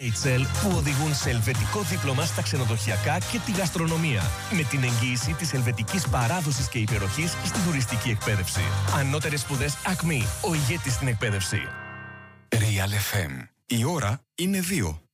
IHL που οδηγούν σε ελβετικό δίπλωμα στα ξενοδοχειακά και τη γαστρονομία. Με την εγγύηση της ελβετικής παράδοσης και υπεροχής στην τουριστική εκπαίδευση. Ανώτερες σπουδές Acme, ο ηγέτης στην εκπαίδευση. Real FM. Η ώρα είναι 2.